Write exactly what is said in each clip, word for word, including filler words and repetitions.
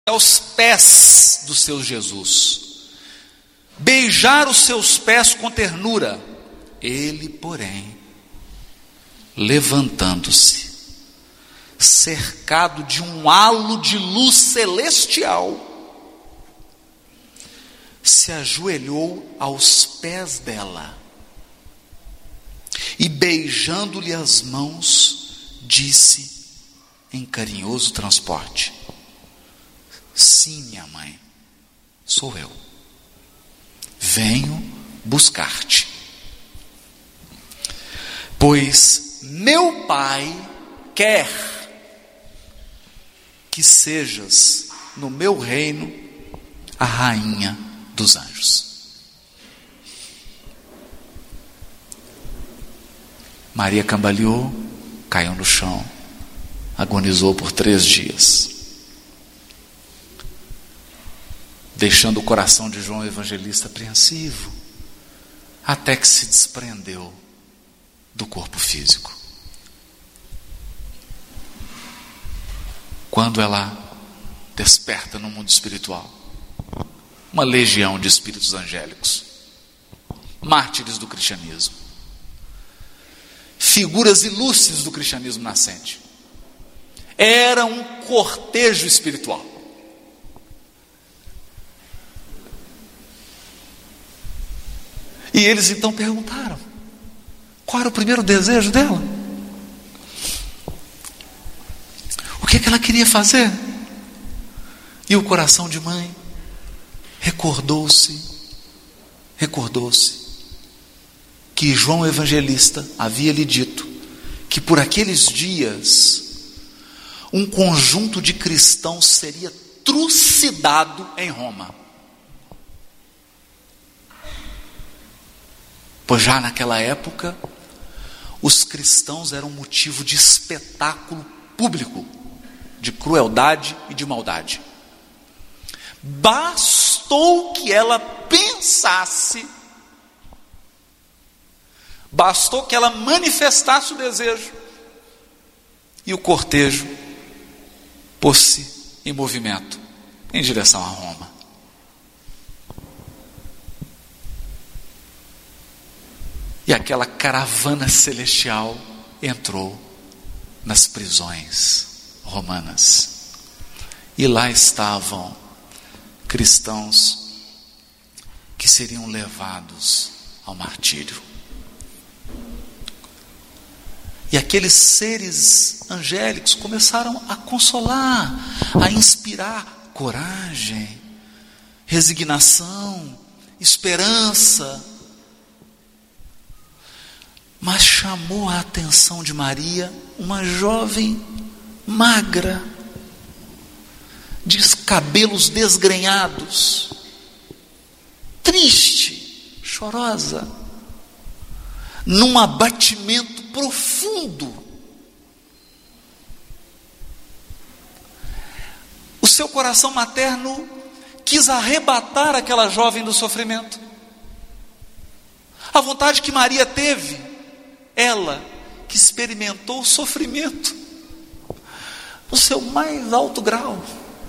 aos pés do seu Jesus, beijar os seus pés com ternura. Ele, porém, levantando-se, cercado de um halo de luz celestial, se ajoelhou aos pés dela e, beijando-lhe as mãos, disse em carinhoso transporte: sim, minha mãe, sou eu, venho buscar-te, pois meu pai quer que sejas no meu reino a rainha dos anjos. Maria cambaleou, caiu no chão, agonizou por três dias, deixando o coração de João Evangelista apreensivo, até que se desprendeu do corpo físico. Quando ela desperta no mundo espiritual, uma legião de espíritos angélicos, mártires do cristianismo, figuras ilustres do cristianismo nascente, era um cortejo espiritual. E eles então perguntaram: qual era o primeiro desejo dela? O que é que ela queria fazer? E o coração de mãe recordou-se, recordou-se que João Evangelista havia lhe dito que por aqueles dias um conjunto de cristãos seria trucidado em Roma. Pois já naquela época, os cristãos eram motivo de espetáculo público, de crueldade e de maldade. Bastou que ela pensasse, bastou que ela manifestasse o desejo, e o cortejo pôs-se em movimento em direção a Roma. E aquela caravana celestial entrou nas prisões romanas. E lá estavam cristãos que seriam levados ao martírio. E aqueles seres angélicos começaram a consolar, a inspirar coragem, resignação, esperança. Mas chamou a atenção de Maria uma jovem magra, de cabelos desgrenhados, triste, chorosa, num abatimento profundo. O seu coração materno quis arrebatar aquela jovem do sofrimento. A vontade que Maria teve, ela que experimentou o sofrimento no seu mais alto grau,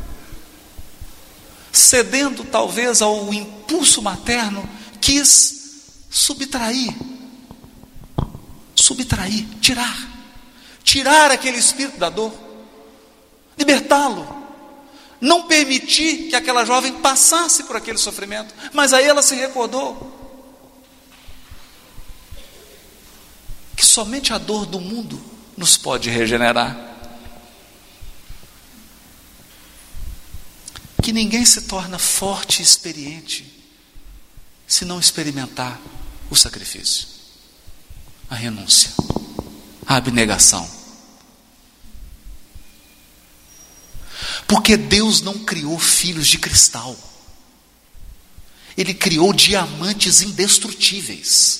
cedendo talvez ao impulso materno, quis subtrair, subtrair, tirar, tirar aquele espírito da dor, libertá-lo, não permitir que aquela jovem passasse por aquele sofrimento. Mas aí ela se recordou que somente a dor do mundo nos pode regenerar, que ninguém se torna forte e experiente se não experimentar o sacrifício, a renúncia, a abnegação. Porque Deus não criou filhos de cristal, Ele criou diamantes indestrutíveis.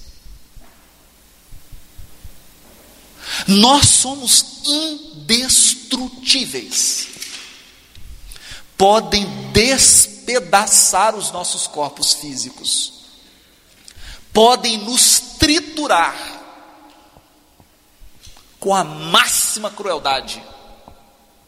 Nós somos indestrutíveis. Podem despedaçar os nossos corpos físicos, podem nos triturar com a máxima crueldade,